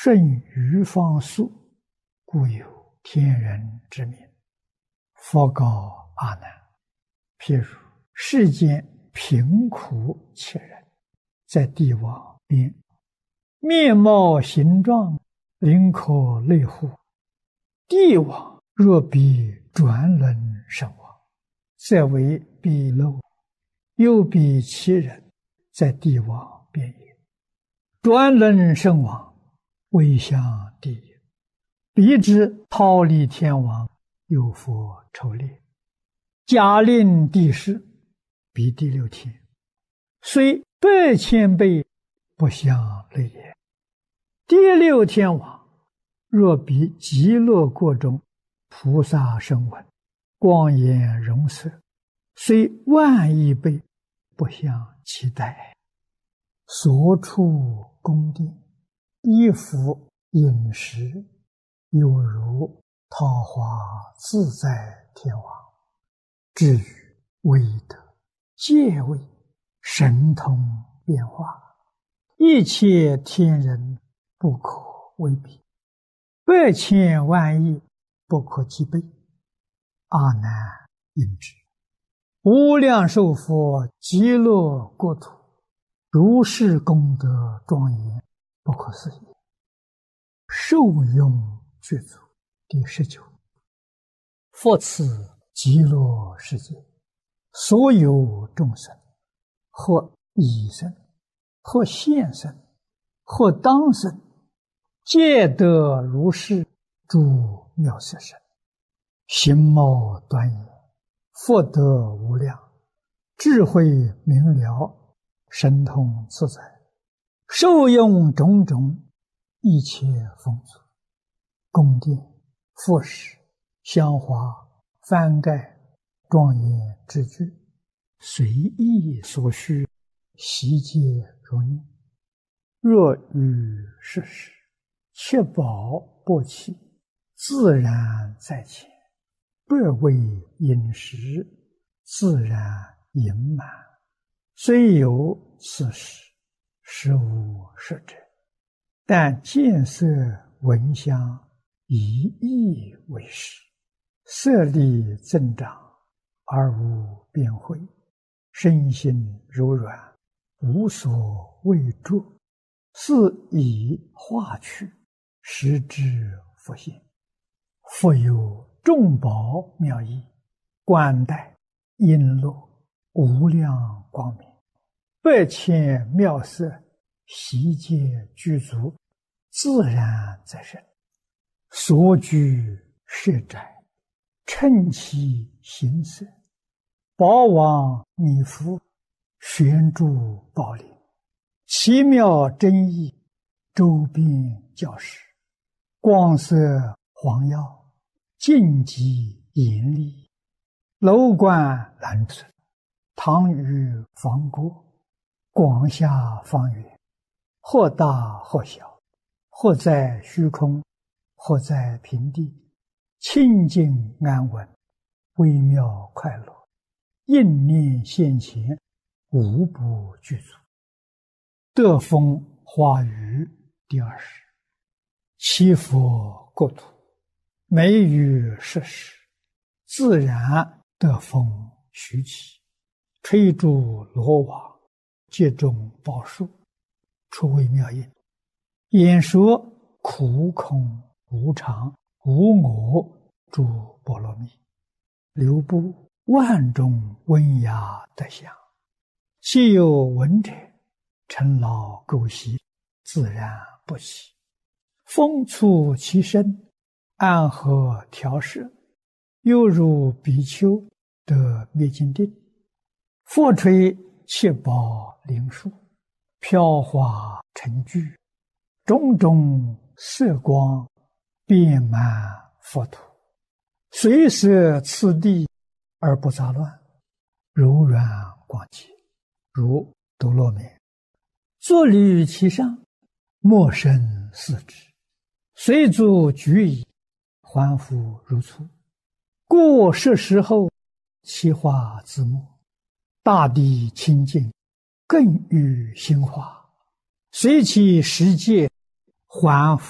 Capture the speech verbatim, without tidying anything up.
顺于方速，故有天人之名。佛告阿难：譬如世间贫苦切人，在帝王边，面貌形状，灵可类乎？帝王若比转轮身亡，则为鄙陋；又比其人，在帝王边也。转轮身亡，未向地也。彼之忉利天王，有佛抽列，假令帝释，彼第六天，虽百千倍，不相类也。第六天王若比极乐国中菩萨声闻，光颜容色，虽万亿倍，不相期待。所处宫殿，衣服饮食，有如桃花自在天王。至于威德、戒位、神通变化，一切天人不可为比，百千万亿不可计备。阿难应知，无量寿佛极乐国土，如是功德庄严，不可思议。受用具足。第十九，复此极乐世界，所有众生，或已生，或现生，或当生，皆得如是诸妙色身，形貌端严，福德无量，智慧明了，神通自在，受用种种一切丰足，宫殿、服饰、香花、幡盖、庄严之具，随意所需，悉皆如念。若遇世事，切宝不起，自然在前，百味饮食，自然盈满。虽有此事，实无实者，但见色闻香，以意为实，色力增长，而无变慧，身心柔软，无所畏著，是以化去，实之复现。复有众宝妙义，冠带璎珞，无量光明，百千妙色，悉皆具足，自然在身。所居舍宅，称其形色，宝王弥覆，悬诸宝林，奇妙真义，周边教室，光色黄耀，净极严厉，楼观蓝存，堂宇房郭，广厦方圆，或大或小，或在虚空，或在平地，清净安稳，微妙快乐，应念现前，无不具足。得风花雨第二十，七佛国土，每于世时，自然得风徐起，吹诸罗网，接种宝树，出微妙音，演说苦空无常无我诸波罗蜜，流布万种温雅德相，既有闻者，尘劳垢习，自然不起。风触其身，安和调摄，犹如比丘得灭尽定。复吹七宝灵树，飘华成聚，种种色光，遍满佛土，随摄次第而不杂乱，柔软广洁，如多罗面。坐立其上，莫生四肢，随足举矣，还复如初。过世时后，其化自没，大地清净，更与心化，随其时节，还复